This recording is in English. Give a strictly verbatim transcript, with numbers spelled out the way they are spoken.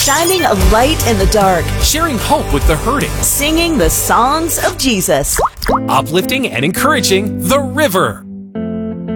shining a light in the dark, sharing hope with the hurting, singing the songs of Jesus. uplifting and encouraging The River.